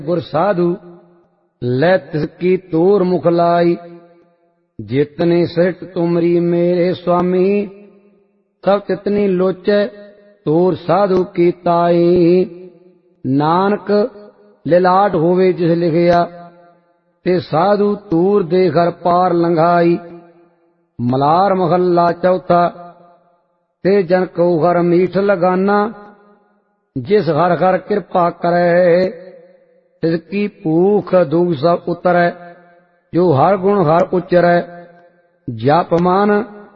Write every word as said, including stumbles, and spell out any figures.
गुर साधु लै तिसकी तोर मुखलाई। जितने सृष्ट तुमरी मेरे स्वामी सब तितनी लोचे तोर साधु की ताई। नानक लिलाट होवे जिस लिखिया ते साधु तूर दे घर पार लंघाई। मलार महला चौथा ते जन को घर मीठ लगाना। जिस घर घर कृपा करे तिसकी भूख दुख सब उतरै। जो हर गुण हर उचरै जप मान